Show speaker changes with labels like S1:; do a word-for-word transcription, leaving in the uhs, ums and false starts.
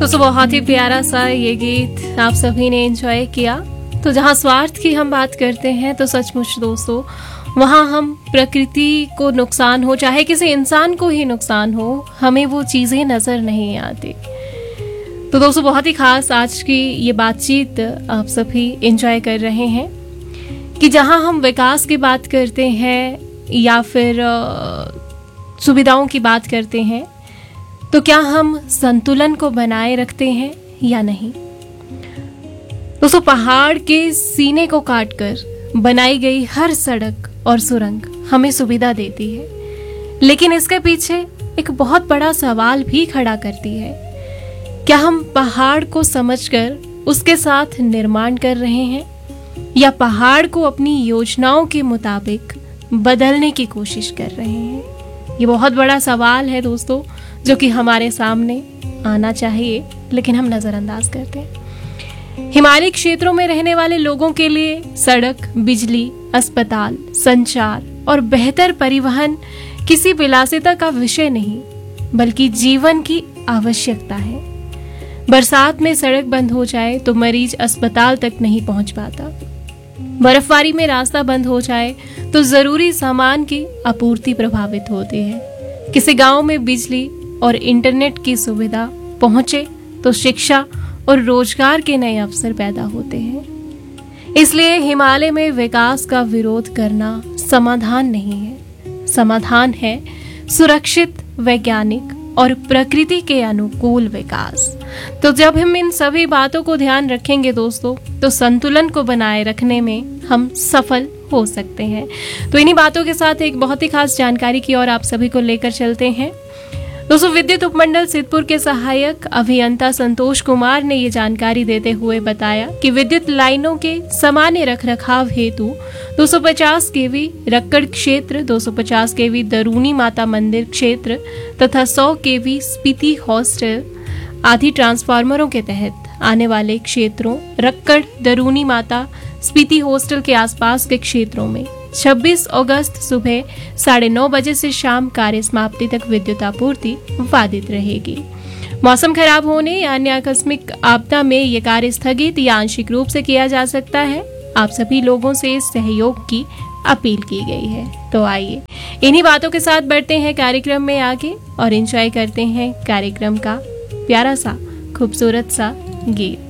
S1: तो बहुत ही प्यारा सा ये गीत आप सभी ने एंजॉय किया। तो जहाँ स्वार्थ की हम बात करते हैं तो सचमुच दोस्तों वहाँ हम प्रकृति को नुकसान हो, चाहे किसी इंसान को ही नुकसान हो, हमें वो चीज़ें नज़र नहीं आती। तो दोस्तों बहुत ही खास आज की ये बातचीत आप सभी एंजॉय कर रहे हैं कि जहाँ हम विकास की बात करते हैं या फिर सुविधाओं की बात करते हैं तो क्या हम संतुलन को बनाए रखते हैं या नहीं। दोस्तों पहाड़ के सीने को काटकर बनाई गई हर सड़क और सुरंग हमें सुविधा देती है, लेकिन इसके पीछे एक बहुत बड़ा सवाल भी खड़ा करती है। क्या हम पहाड़ को समझकर उसके साथ निर्माण कर रहे हैं या पहाड़ को अपनी योजनाओं के मुताबिक बदलने की कोशिश कर रहे हैं। ये बहुत बड़ा सवाल है दोस्तों जो कि हमारे सामने आना चाहिए, लेकिन हम नजरअंदाज करते हैं। हिमालयी क्षेत्रों में रहने वाले लोगों के लिए सड़क, बिजली, अस्पताल, संचार और बेहतर परिवहन किसी विलासिता का विषय नहीं बल्कि जीवन की आवश्यकता है। बरसात में सड़क बंद हो जाए तो मरीज अस्पताल तक नहीं पहुंच पाता। बर्फबारी में रास्ता बंद हो जाए तो जरूरी सामान की आपूर्ति प्रभावित होती है। किसी गांव में बिजली और इंटरनेट की सुविधा पहुंचे तो शिक्षा और रोजगार के नए अवसर पैदा होते हैं। इसलिए हिमालय में विकास का विरोध करना समाधान नहीं है। समाधान है सुरक्षित, वैज्ञानिक और प्रकृति के अनुकूल विकास। तो जब हम इन सभी बातों को ध्यान रखेंगे दोस्तों तो संतुलन को बनाए रखने में हम सफल हो सकते हैं। तो इन्हीं बातों के साथ एक बहुत ही खास जानकारी की ओर आप सभी को लेकर चलते हैं। दोस्तों विद्युत उपमंडल सिद्धपुर के सहायक अभियंता संतोष कुमार ने ये जानकारी देते हुए बताया कि विद्युत लाइनों के सामान्य रखरखाव हेतु दो सौ पचास केवी रक्कड़ क्षेत्र, दो सौ पचास केवी दरूनी माता मंदिर क्षेत्र तथा सौ केवी स्पीति हॉस्टल आदि ट्रांसफार्मरों के तहत आने वाले क्षेत्रों रक्कड़, दरूनी माता, स्पीति हॉस्टल के आसपास के क्षेत्रों में छब्बीस अगस्त सुबह साढ़े नौ बजे से शाम कार्य समाप्ति तक विद्युत आपूर्ति बाधित रहेगी। मौसम खराब होने या अन्य आकस्मिक आपदा में ये कार्य स्थगित या आंशिक रूप से किया जा सकता है। आप सभी लोगों से सहयोग की अपील की गई है। तो आइए इन्हीं बातों के साथ बढ़ते हैं कार्यक्रम में आगे और एंजॉय करते हैं कार्यक्रम का प्यारा सा खूबसूरत सा गीत।